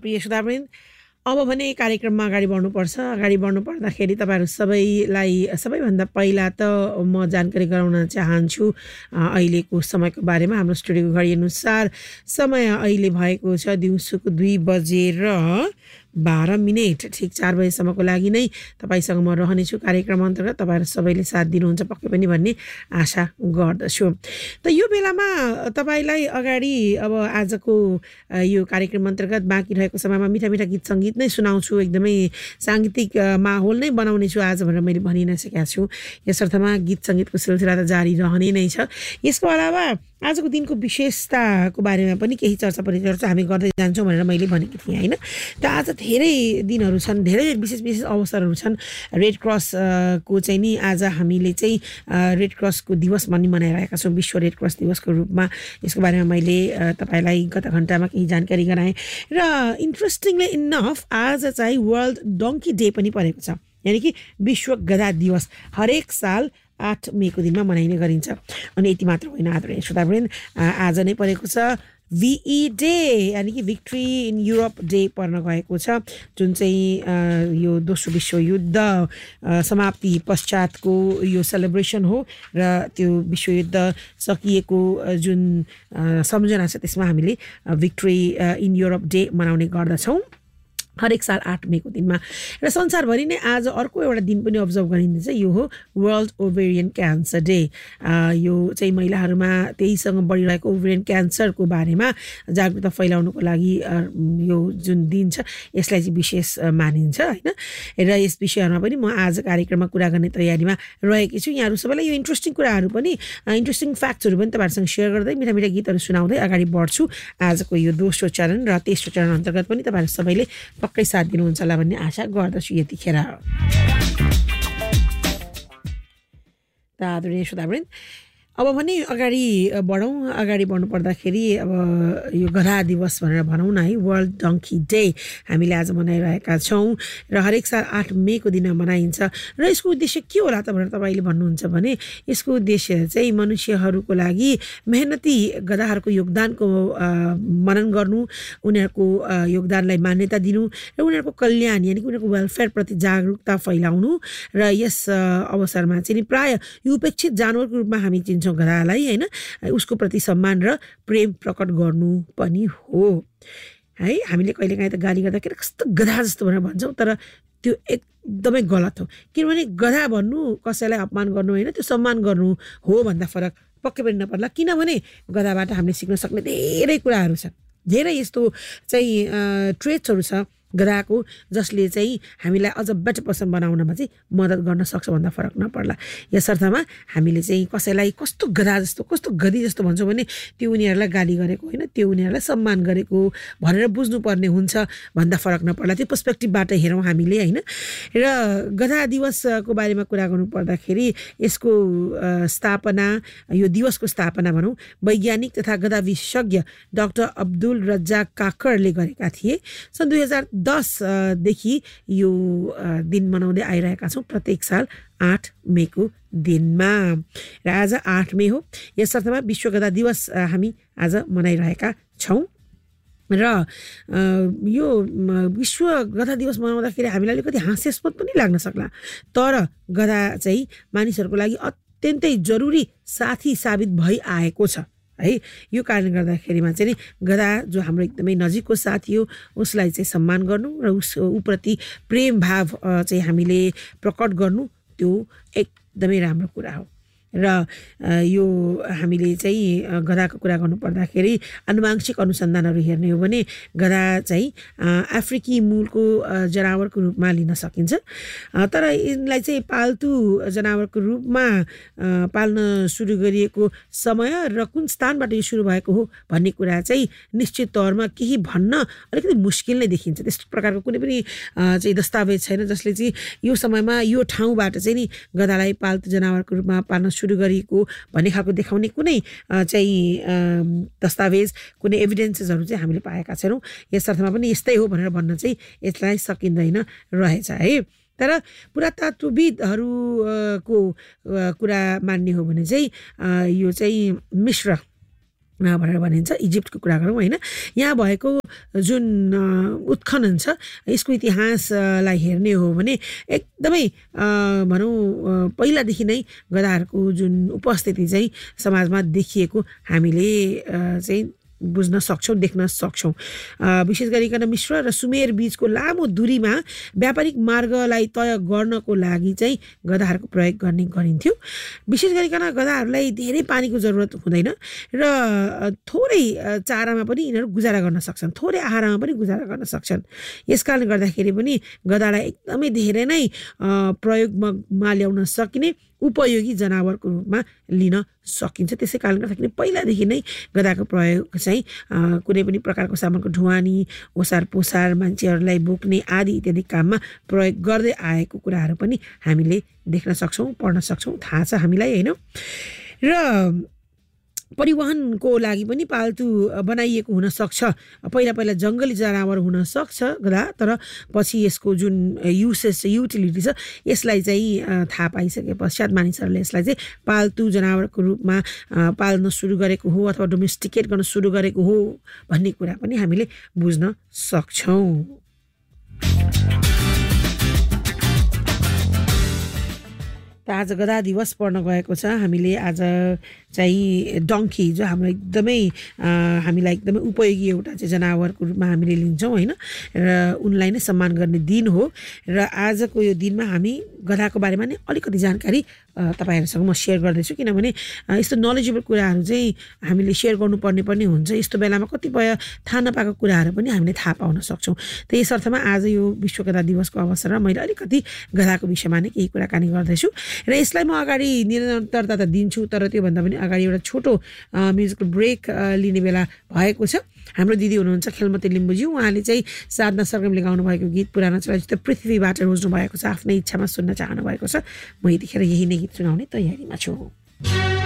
प्रिय श्रोतावृन्द, अब भने कार्यक्रममा अगाडि बढ्नुपर्छ। अगाडि बढ्नुपर्दाखेरि तपाईँहरू सबैभन्दा पहिला त म जानकारी गराउन चाहन्छु अहिलेको समयको बारेमा। हाम्रो स्टुडियोको घडी अनुसार समय अहिले भएको छ दिउँसोको 2:12 ठिक 4 बजेसम्मको लागि नै तपाईँसँग म रहनेछु कार्यक्रम अन्तर्गत। तपाईँहरू सबैले साथ दिनुहुन्छ पक्कै पनि भन्ने आशा गर्दछु। त यो बेलामा तपाईँलाई अगाडि अब आजको यो कार्यक्रम अन्तर्गत बाँकी रहेको समयमा मिठा मिठा गीत सङ्गीत नै सुनाउँछु। एकदमै साङ्गीतिक माहौल नै बनाउने छु आज भनेर मैले भनि नै सकेको छु। यसर्थमा गीत सङ्गीतको सिलसिला त जारी रहने नै छ। यसको अलावा आजको दिनको विशेषताको बारेमा पनि केही चर्चा परिचर्चा हामी गर्दै जान्छौँ भनेर मैले भनेको थिएँ होइन। त आज धेरै दिनहरू छन्, धेरै विशेष अवसरहरू छन्। रेड क्रसको चाहिँ नि आज हामीले चाहिँ रेड क्रसको दिवस पनि मनाइरहेका छौँ, विश्व रेड क्रस दिवसको रूपमा। यसको बारेमा मैले तपाईँलाई गत घन्टामा केही जानकारी गराएँ र इन्ट्रेस्टिङली इनफ आज चाहिँ वर्ल्ड डङ्की डे पनि परेको छ, यानि कि विश्व गधा दिवस हरेक साल 8 मेको दिनमा मनाइने गरिन्छ। अनि यति मात्र होइन आदरणीय श्रोतावृन्द, आज नै परेको छ VE डे, यानि कि भिक्ट्री इन युरोप डे पर्न गएको छ, जुन चाहिँ यो दोस्रो विश्वयुद्ध समाप्ति पश्चातको यो सेलिब्रेसन हो र त्यो विश्वयुद्ध सकिएको जुन सम्झना छ त्यसमा हामीले भिक्ट्री इन युरोप डे मनाउने गर्दछौँ हरेक साल 8 मेको दिनमा। र संसारभरि नै आज अर्को एउटा दिन पनि अब्जर्भ गरिँदैछ, यो हो वर्ल्ड ओभेरियन क्यान्सर डे। यो चाहिँ महिलाहरूमा त्यहीसँग बढिरहेको ओभेरियन क्यान्सरको बारेमा जागरुकता फैलाउनुको लागि यो जुन दिन छ यसलाई चाहिँ विशेष मानिन्छ होइन। र यस विषयहरूमा पनि म आज कार्यक्रममा कुरा गर्ने तयारीमा रहेकी छु। यहाँहरू सबैलाई यो इन्ट्रेस्टिङ कुराहरू पनि, इन्ट्रेस्टिङ फ्याक्ट्सहरू पनि तपाईँहरूसँग सेयर गर्दै मिठा मिठा गीतहरू सुनाउँदै अगाडि बढ्छु। आजको यो दोस्रो चरण र तेस्रो चरण अन्तर्गत पनि तपाईँहरू सबैले पक्कै साथ दिनुहुन्छ होला भन्ने आशा गर्दछु यतिखेर। त आदरणीय श्रोतावृन्द, अब भने अगाडि बढौँ। अगाडि बढ्नु पर्दाखेरि अब यो गधा दिवस भनेर भनौँ न है, वर्ल्ड डङ्की डे हामीले आज मनाइरहेका छौँ र हरेक साल 8 मेको दिन मनाइन्छ। र यसको उद्देश्य के होला त भनेर तपाईँले भन्नुहुन्छ भने यसको उद्देश्य चाहिँ मनुष्यहरूको लागि मेहनती गधाहरूको योगदानको मनन गर्नु, उनीहरूको योगदानलाई मान्यता दिनु र उनीहरूको कल्याण यानि कि उनीहरूको वेलफेयरप्रति जागरुकता फैलाउनु। र यस अवसरमा चाहिँ प्राय यो उपेक्षित जानवरको रूपमा हामी चिन्छौँ गधालाई होइन, उसको प्रति सम्मान र प्रेम प्रकट गर्नु पनि हो है। हामीले कहिलेकाहीँ त गाली गर्दा के कस्तो गधा जस्तो भनेर भन्छौँ, तर त्यो एकदमै गलत हो। किनभने गधा भन्नु कसैलाई अपमान गर्नु होइन, त्यो सम्मान गर्नु हो भन्दा फरक पक्कै पनि नपर्ला। किनभने गधाबाट हामीले सिक्न सक्ने धेरै कुराहरू छन्, धेरै यस्तो चाहिँ ट्रेट्सहरू छ गधाको जसले चाहिँ हामीलाई अझ बेटर पर्सन बनाउनमा चाहिँ मद्दत गर्न सक्छ भन्दा फरक नपर्ला। यसर्थमा हामीले चाहिँ कसैलाई कस्तो गधा जस्तो, कस्तो गधी जस्तो भन्छौँ भने त्यो उनीहरूलाई गाली गरेको होइन, त्यो उनीहरूलाई सम्मान गरेको भनेर बुझ्नुपर्ने हुन्छ भन्दा फरक नपर्ला। त्यो पर्सपेक्टिभबाट हेरौँ हामीले होइन। र गधा दिवसको बारेमा कुरा गर्नु पर्दाखेरि यसको स्थापना, यो दिवसको स्थापना भनौँ वैज्ञानिक तथा गधा विशेषज्ञ डाक्टर अब्दुल रज्जाक काकरले गरेका थिए। सन् 2010 देखि यो दिन मनाउँदै आइरहेका छौँ प्रत्येक साल 8 मेको दिनमा। र आज 8 मे हो, यसर्थमा विश्व गधा दिवस हामी आज मनाइरहेका छौँ। र यो विश्व गधा दिवस मनाउँदाखेरि हामीलाई अलिकति हास्यास्पद पनि लाग्न सक्ला, तर गधा चाहिँ मानिसहरूको लागि अत्यन्तै जरुरी साथी साबित भइ आएको छ है। यो कारणले गर्दाखेरिमा चाहिँ गधा जो हाम्रो एकदमै नजिकको साथी हो उसलाई चाहिँ सम्मान गर्नु र उप्रति प्रेम भाव चाहिँ हामीले प्रकट गर्नु त्यो एकदमै राम्रो कुरा हो। र यो हामीले चाहिँ गधाको कुरा गर्नु पर्दाखेरि आनुवांशिक अनुसन्धानहरू हेर्ने हो भने गधा चाहिँ अफ्रिकी मूलको जनावरको रूपमा लिन सकिन्छ, तर यिनलाई चाहिँ पाल्तु जनावरको रूपमा पाल्न सुरु गरिएको समय र कुन स्थानबाट यो सुरु भएको हो भन्ने कुरा चाहिँ निश्चित तौरमा केही भन्न अलिकति मुस्किल नै देखिन्छ। त्यस्तो प्रकारको कुनै पनि चाहिँ दस्तावेज छैन जसले चाहिँ यो समयमा यो ठाउँबाट चाहिँ नि गधालाई पाल्तु जनावरको रूपमा पाल्न सुरु गरिएको भन्ने खालको देखाउने कुनै चाहिँ दस्तावेज, कुनै एभिडेन्सेसहरू चाहिँ हामीले पाएका छैनौँ। यसर्थमा पनि यस्तै हो भनेर भन्न चाहिँ यसलाई सकिँदैन रहेछ है। तर पुरातत्त्वविदहरूको कुरा मान्ने हो भने चाहिँ यो चाहिँ मिश्र भनेर भनिन्छ इजिप्टको कुरा गरौँ होइन यहाँ भएको जुन उत्खनन छ यसको इतिहासलाई हेर्ने हो भने एकदमै भनौँ पहिलादेखि नै गधाहरूको जुन उपस्थिति चाहिँ समाजमा देखिएको हामीले चाहिँ बुझ्न सक्छौँ देख्न सक्छौँ विशेष गरिकन मिश्र र सुमेर बीचको लामो दूरीमा व्यापारिक मार्गलाई तय गर्नको लागि चाहिँ गधाहरूको प्रयोग गर्ने गरिन्थ्यो विशेष गरिकन गधाहरूलाई धेरै पानीको जरुरत हुँदैन र थोरै चारामा पनि यिनीहरू गुजारा गर्न सक्छन् थोरै आहारमा पनि गुजारा गर्न सक्छन् यसकारणले गर्दाखेरि पनि गधालाई एकदमै धेरै नै प्रयोगमा ल्याउन सकिने उपयोगी जनावरको रूपमा लिन सकिन्छ त्यसै कारणले गर्दाखेरि पहिलादेखि नै गधाको प्रयोग चाहिँ कुनै पनि प्रकारको सामानको ढुवानी ओसार पोसार मान्छेहरूलाई बोक्ने आदि इत्यादि काममा प्रयोग गर्दै आएको कुराहरू पनि हामीले देख्न सक्छौँ पढ्न सक्छौँ थाहा छ हामीलाई होइन र परिवहनको लागि पनि पाल्तु बनाइएको हुन सक्छ पहिला पहिला जङ्गली जनावर हुन सक्छ गधा तर पछि यसको जुन युसेज युटिलिटी छ यसलाई चाहिँ थाहा पाइसके पश्चात मानिसहरूले यसलाई चाहिँ पाल्तु जनावरको रूपमा पाल्न सुरु गरेको हो अथवा डोमेस्टिकेट गर्न सुरु गरेको हो भन्ने कुरा पनि हामीले बुझ्न सक्छौँ आज गधा दिवस पढ्न गएको छ हामीले आज चाहिँ डङ्की जो हाम्रो एकदमै हामीलाई एकदमै उपयोगी एउटा चाहिँ जनावरको रूपमा हामीले लिन्छौँ होइन र उनलाई नै सम्मान गर्ने दिन हो र आजको यो दिनमा हामी गधाको बारेमा नै अलिकति जानकारी तपाईहरुसँग म शेयर गर्दैछु किनभने यस्तो नलेजेबल कुराहरू चाहिँ हामीले शेयर गर्नुपर्ने पनि हुन्छ यस्तो बेलामा कतिपय थाहा नपाएको कुराहरू पनि हामीले थाहा पाउन सक्छौँ त्यस अर्थमा आज यो विश्व गधा दिवसको अवसरमा मैले अलिकति गधाको विषयमा नै केही कुराकानी गर्दैछु र यसलाई म अगाडि निरन्तरता त दिन्छु तर त्यो भन्दा पनि अगाडि एउटा छोटो म्युजिकल ब्रेक लिने बेला भएको छ हाम्रो दिदी हुनुहुन्छ खेलमती लिम्बुजी उहाँले चाहिँ साधना सरगमले गाउनु भएको गीत पुरानो चलचित्र पृथ्वीबाट रोज्नु भएको छ आफ्नै इच्छामा सुन्न चाहनु भएको छ म यतिखेर यही नै गीत सुनाउने तयारीमा छु